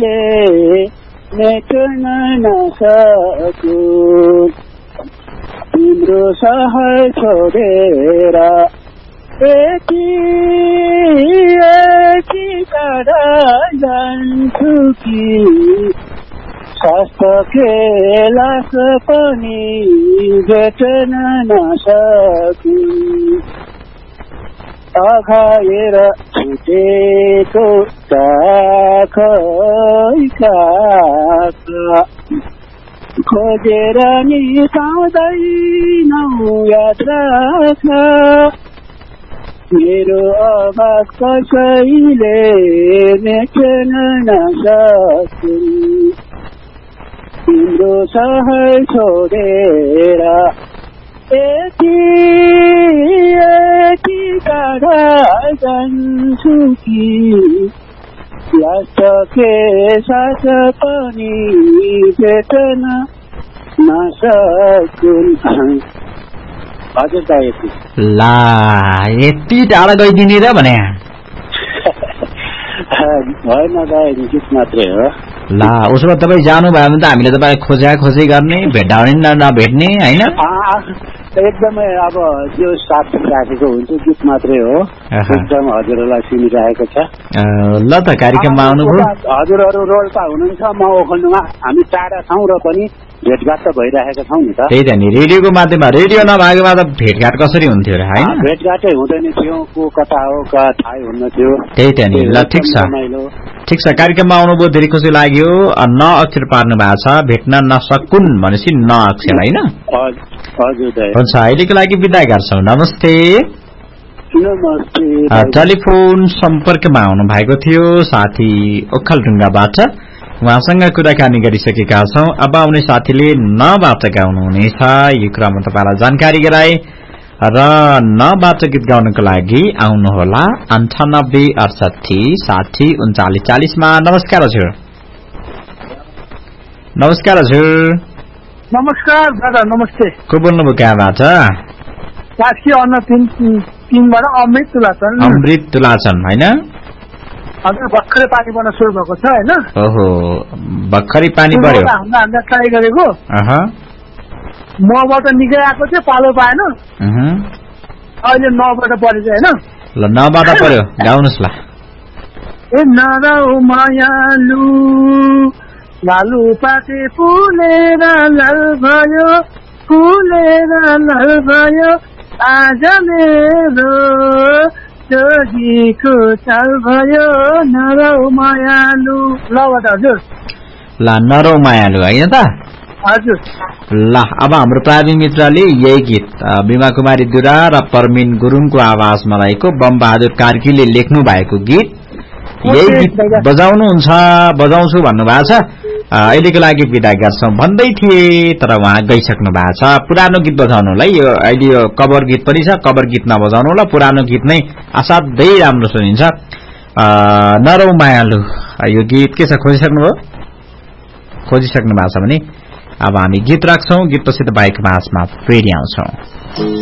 कसैले मेट्न नसकुन् तिम्रो सहर छोडेर यति टाढा जान्छु कि केलास पनि भेट्न नसकुन् अघाएर छुटेको काखैका खोजेर नि पाउँदैनौ याद राख मेरो आवाज कसैले मेट्न नसकुन् तिम्रो सहर छोडेर यति टाढा जान्छु कि के साथ पनि भेट्न नसकुन् हजुर दाइ ला यति टाढा गइदिने र भने होइन दाइ गीत मात्रै हो ला उसो भए तपाईँ जानुभयो भने त हामीले तपाईँ खोजी गर्ने भेट्टाउने नभेट्ने होइन एकदमै अब त्यो साथ राखेको हुन्छ गीत मात्रै हो एकदम हजुरहरूलाई सुनिरहेको छ ल त कार्यक्रममा आउनुभयो हजुरहरू रोल्पा हुनुहुन्छ म ओखलडुङ्गा हामी टाढा छौँ र पनि भेटघाट त भइरहेका छौँ नि त त्यही त नि रेडियोको माध्यममा रेडियो नभएकोमा त भेटघाट कसरी हुन्थ्यो र होइन भेटघाटै हुँदैन थियो को कता हो थाहै हुन्न थियो त्यही त नि ल ठिक छ कार्यक्रममा आउनुभयो धेरै खुसी लाग्यो न अक्षर पार्नु भएको छ भेट्न नसकुन् भनेपछि न अक्षर होइन हुन्छ अहिलेको लागि बिदा गर्छौँ नमस्ते टेलिफोन सम्पर्कमा आउनु भएको थियो साथी ओखलढुङ्गाबाट उहाँसँग कुराकानी गरिसकेका छौं अब आउने साथीले नबाट गाउनुहुनेछ यो कुरामा तपाईलाई जानकारी गराए र नबाट गीत गाउनको लागि आउनुहोला 9868603940 मा नमस्कार हजुर नमस्कार दादा नमस्ते को बोल्नुभयो कहाँबाट कास्की अन्न 3बाट अमृत तुलाचन होइन हजुर भर्खरै पानी पर्न सुरु भएको छ हैन ओहो भर्खरै पानी पर्यो हामीले ट्राई गरेको मबाट निकै आएको थियो पालो पाएन अहिले 9बाट परेछ हैन ल 9बाट पर्यो गाउनुस् ल ए नरौ मायालु लालु पाते फुलेर लाल भयो आज मेरो जोगीको चाल भयो नरौ मायालु लबाट हजुर ल नरौ मायालु होइन त हजुर ल अब हाम्रो प्राविधिक मित्रले यही गीत बिमा कुमारी दुरा र परमिन गुरुङको आवाजमा रहेको बम बहादुर कार्कीले लेख्नु भएको गीत यही गीत बजाउँछु भन्नुभएको छ अहिलेको लागि बिदा गर्छौं भन्दै थिए तर उहाँ गइसक्नु भएको छ पुरानो गीत बजाउनुलाई यो अहिले यो कभर गीत पनि छ कभर गीत नबजाउनु होला पुरानो गीत नै असाध्यै राम्रो सुनिन्छ नरौ मायालु यो गीत के छ खोजिसक्नु भएको छ भने अब हामी गीत राख्छौं गीतपछि त बाइक माझमा फेरि आउँछौं